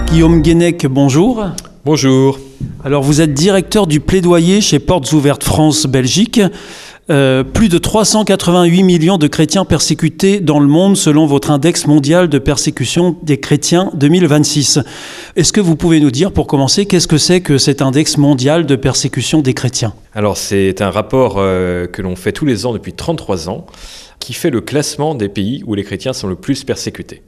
Guillaume Guénec, bonjour. Bonjour. Alors vous êtes directeur du plaidoyer chez Portes Ouvertes France-Belgique. Plus de 388 millions de chrétiens persécutés dans le monde selon votre index mondial de persécution des chrétiens 2026. Est-ce que vous pouvez nous dire, pour commencer, qu'est-ce que c'est que cet index mondial de persécution des chrétiens ? Alors c'est un rapport que l'on fait tous les ans depuis 33 ans qui fait le classement des pays où les chrétiens sont le plus persécutés.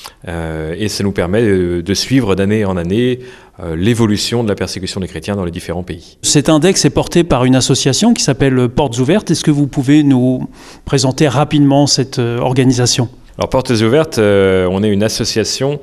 Et ça nous permet de suivre d'année en année l'évolution de la persécution des chrétiens dans les différents pays. Cet index est porté par une association qui s'appelle Portes Ouvertes. Est-ce que vous pouvez nous présenter rapidement cette organisation ? Alors Portes Ouvertes, on est une association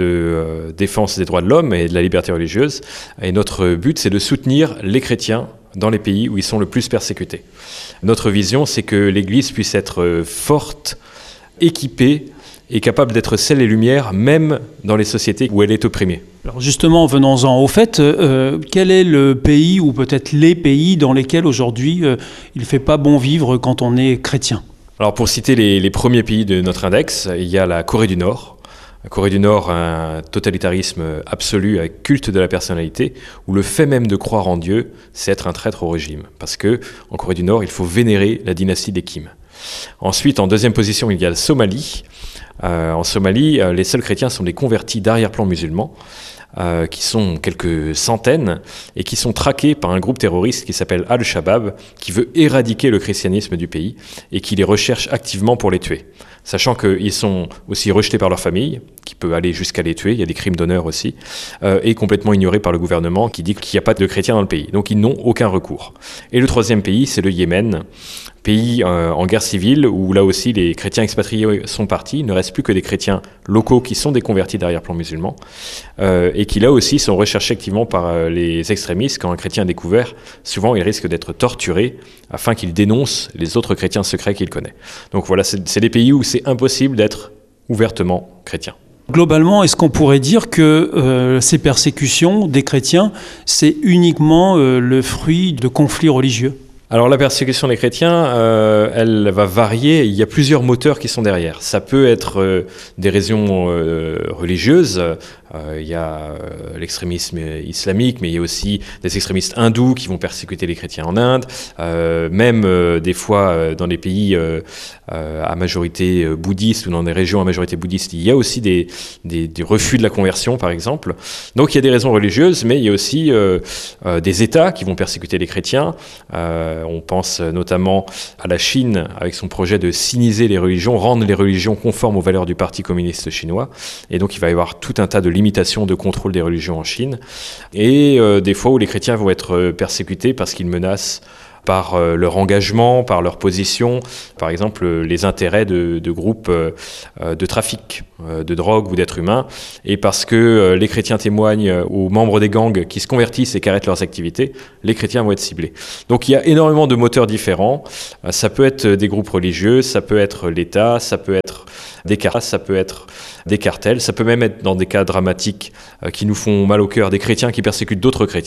de défense des droits de l'homme et de la liberté religieuse. Et notre but, c'est de soutenir les chrétiens dans les pays où ils sont le plus persécutés. Notre vision, c'est que l'Église puisse être forte, équipée et capable d'être sel et lumière, même dans les sociétés où elle est opprimée. Alors justement, venons-en au fait, quel est le pays ou peut-être les pays dans lesquels aujourd'hui il ne fait pas bon vivre quand on est chrétien ? Alors pour citer les premiers pays de notre index, il y a la Corée du Nord. La Corée du Nord a un totalitarisme absolu, un culte de la personnalité, où le fait même de croire en Dieu, c'est être un traître au régime. Parce que en Corée du Nord, il faut vénérer la dynastie des Kim. Ensuite, en deuxième position, il y a la Somalie. En Somalie, les seuls chrétiens sont des convertis d'arrière-plan musulmans, qui sont quelques centaines, et qui sont traqués par un groupe terroriste qui s'appelle Al-Shabaab, qui veut éradiquer le christianisme du pays, et qui les recherche activement pour les tuer. Sachant qu'ils sont aussi rejetés par leur famille, qui peut aller jusqu'à les tuer, il y a des crimes d'honneur aussi, et complètement ignorés par le gouvernement qui dit qu'il n'y a pas de chrétiens dans le pays. Donc ils n'ont aucun recours. Et le troisième pays, c'est le Yémen, pays en guerre civile, où là aussi les chrétiens expatriés sont partis. Il ne reste plus que des chrétiens locaux qui sont des convertis d'arrière-plan musulmans, et qui là aussi sont recherchés activement par les extrémistes. Quand un chrétien est découvert, souvent il risque d'être torturé afin qu'il dénonce les autres chrétiens secrets qu'il connaît. Donc voilà, c'est des pays où c'est impossible d'être ouvertement chrétien. Globalement, est-ce qu'on pourrait dire que ces persécutions des chrétiens, c'est uniquement le fruit de conflits religieux ? Alors la persécution des chrétiens, elle va varier. Il y a plusieurs moteurs qui sont derrière. Ça peut être des raisons religieuses. Il y a l'extrémisme islamique, mais il y a aussi des extrémistes hindous qui vont persécuter les chrétiens en Inde. Même des fois dans les pays à majorité bouddhiste ou dans des régions à majorité bouddhiste, il y a aussi des refus de la conversion, par exemple. Donc il y a des raisons religieuses, mais il y a aussi des États qui vont persécuter les chrétiens. On pense notamment à la Chine avec son projet de siniser les religions, rendre les religions conformes aux valeurs du Parti communiste chinois. Et donc il va y avoir tout un tas de limitations de contrôle des religions en Chine. Et des fois où les chrétiens vont être persécutés parce qu'ils menacent par leur engagement, par leur position, par exemple les intérêts de groupes de trafic de drogue ou d'êtres humains, et parce que les chrétiens témoignent aux membres des gangs qui se convertissent et qui arrêtent leurs activités, les chrétiens vont être ciblés. Donc il y a énormément de moteurs différents. Ça peut être des groupes religieux, ça peut être l'État, ça peut être des cartes, ça peut être des cartels, ça peut même être dans des cas dramatiques qui nous font mal au cœur, des chrétiens qui persécutent d'autres chrétiens.